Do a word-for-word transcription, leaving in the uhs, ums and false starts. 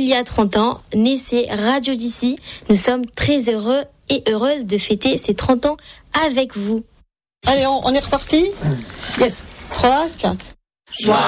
y a trente ans, naissait Radio d'ici. Nous sommes très heureux et heureuses de fêter ces trente ans avec vous. Allez, on, on est reparti ? Yes. trois, quatre. Joyeux